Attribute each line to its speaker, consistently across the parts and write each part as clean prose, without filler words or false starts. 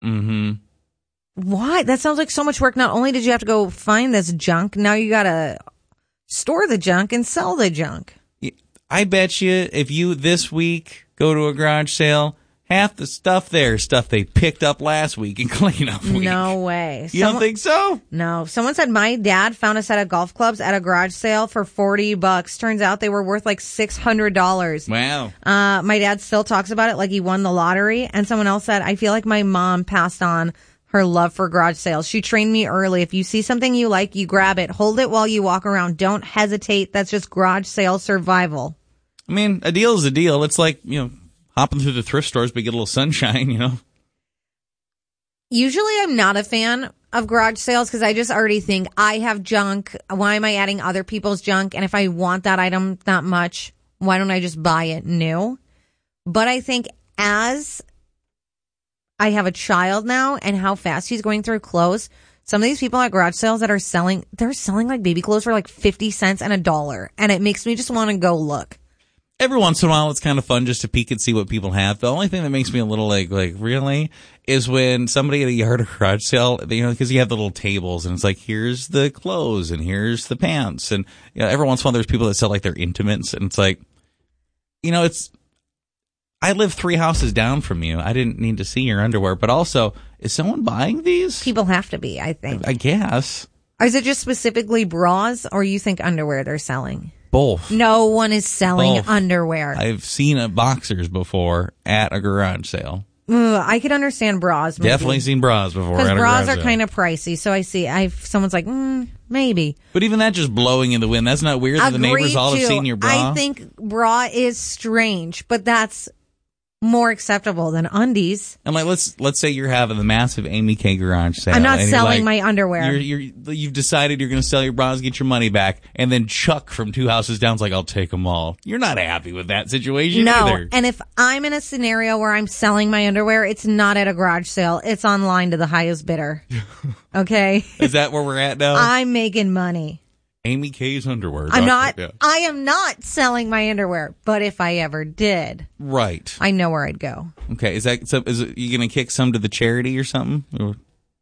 Speaker 1: Mm-hmm.
Speaker 2: Why? That sounds like so much work. Not only did you have to go find this junk, now you got to store the junk and sell the junk.
Speaker 1: I bet you if you this week go to a garage sale, half the stuff there is stuff they picked up last week and cleanup week.
Speaker 2: No way.
Speaker 1: You don't think so?
Speaker 2: No. Someone said my dad found a set of golf clubs at a garage sale for $40. Turns out they were worth like $600.
Speaker 1: Wow.
Speaker 2: My dad still talks about it like he won the lottery. And someone else said, I feel like my mom passed on her love for garage sales. She trained me early. If you see something you like, you grab it. Hold it while you walk around. Don't hesitate. That's just garage sale survival.
Speaker 1: I mean, a deal is a deal. It's like, hopping through the thrift stores but get a little sunshine,
Speaker 2: Usually I'm not a fan of garage sales because I just already think I have junk. Why am I adding other people's junk? And if I want that item that much, why don't I just buy it new? But I think as I have a child now and how fast he's going through clothes, some of these people at garage sales that are they're selling like baby clothes for like 50 cents and $1. And it makes me just want to go look.
Speaker 1: Every once in a while, it's kind of fun just to peek and see what people have. The only thing that makes me a little like really is when somebody at a yard or garage sale, because you have the little tables and it's like, here's the clothes and here's the pants. And every once in a while, there's people that sell like their intimates. And it's like, I live 3 houses down from you. I didn't need to see your underwear. But also, is someone buying these?
Speaker 2: People have to be, I think.
Speaker 1: I guess.
Speaker 2: Or is it just specifically bras or you think underwear they're selling?
Speaker 1: Both.
Speaker 2: No one is selling underwear.
Speaker 1: I've seen boxers before at a garage sale.
Speaker 2: I could understand bras. Maybe.
Speaker 1: Definitely seen bras before.
Speaker 2: Because bras are kind of pricey. So I see. Someone's like, maybe.
Speaker 1: But even that just blowing in the wind, that's not weird that the neighbors all have seen your bra?
Speaker 2: I think bra is strange, but that's more acceptable than undies.
Speaker 1: And let's say you're having the massive Amy K garage sale.
Speaker 2: I'm not selling my underwear.
Speaker 1: You've decided you're going to sell your bras, get your money back, and then Chuck from 2 houses down's like, I'll take them all. You're not happy with that situation either.
Speaker 2: And if I'm in a scenario where I'm selling my underwear, it's not at a garage sale. It's online to the highest bidder. Okay?
Speaker 1: Is that where we're at now?
Speaker 2: I'm making money.
Speaker 1: Amy K's underwear.
Speaker 2: I am not selling my underwear, but if I ever did,
Speaker 1: right,
Speaker 2: I know where I'd go.
Speaker 1: Okay, is you going to kick some to the charity or something? Or?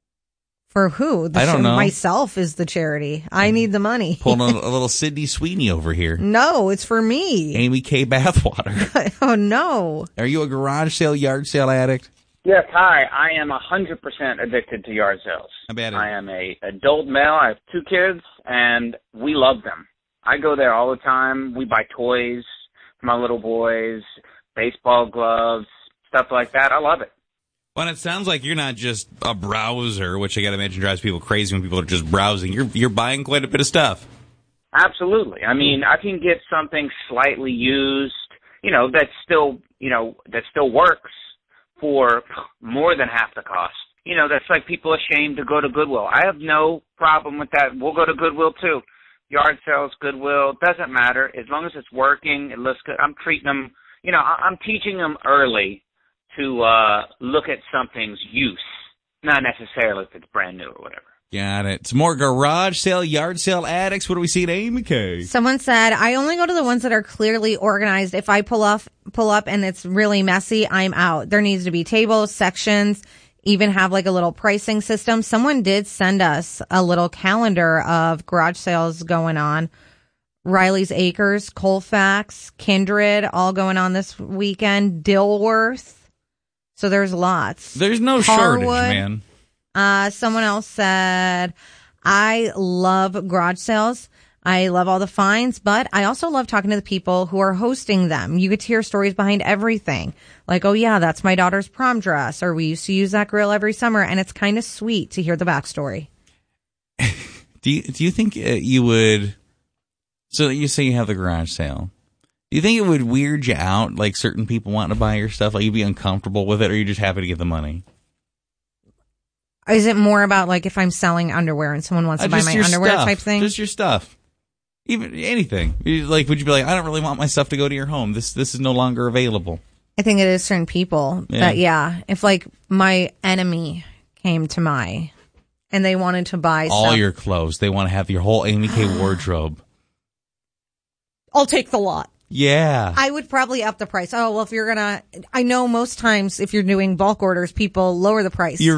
Speaker 2: For who?
Speaker 1: I don't know.
Speaker 2: Myself is the charity. I need the money.
Speaker 1: Pulling a little Sydney Sweeney over here.
Speaker 2: No, it's for me.
Speaker 1: Amy K bathwater.
Speaker 2: Oh no!
Speaker 1: Are you a garage sale, yard sale addict?
Speaker 3: Yes, hi. I am 100% addicted to yard sales.
Speaker 1: How bad is it?
Speaker 3: I am a adult male. I have 2 kids, and we love them. I go there all the time. We buy toys for my little boys, baseball gloves, stuff like that. I love it.
Speaker 1: Well, and it sounds like you're not just a browser, which I got to imagine drives people crazy when people are just browsing. You're buying quite a bit of stuff.
Speaker 3: Absolutely. I mean, I can get something slightly used, that still works for more than half the cost. That's like people ashamed to go to Goodwill. I have no problem with that. We'll go to Goodwill too. Yard sales, Goodwill, doesn't matter. As long as it's working, it looks good. I'm treating them, I'm teaching them early to look at something's use, not necessarily if it's brand new or whatever.
Speaker 1: Got it. It's more garage sale, yard sale addicts. What do we see at Amy K?
Speaker 2: Someone said, I only go to the ones that are clearly organized. If I pull up and it's really messy, I'm out. There needs to be tables, sections, even have like a little pricing system. Someone did send us a little calendar of garage sales going on. Riley's Acres, Colfax, Kindred, all going on this weekend. Dilworth. So there's lots.
Speaker 1: There's no shortage, man.
Speaker 2: Someone else said, I love garage sales. I love all the finds, but I also love talking to the people who are hosting them. You get to hear stories behind everything. Like, oh yeah, that's my daughter's prom dress, or we used to use that grill every summer, and it's kind of sweet to hear the backstory.
Speaker 1: Do you think you would, so you say you have the garage sale, do you think it would weird you out, like certain people wanting to buy your stuff, like you'd be uncomfortable with it, or are you just happy to get the money?
Speaker 2: Is it more about like if I'm selling underwear and someone wants to buy my underwear type thing?
Speaker 1: Just your stuff. Even anything. Like, would you be like, I don't really want my stuff to go to your home. This is no longer available.
Speaker 2: I think it is certain people that, if like my enemy came to and they wanted to buy
Speaker 1: all your clothes, they want to have your whole Amy K wardrobe.
Speaker 2: I'll take the lot.
Speaker 1: Yeah.
Speaker 2: I would probably up the price. Oh, well, if you're going to, I know most times if you're doing bulk orders, people lower the price.
Speaker 1: You're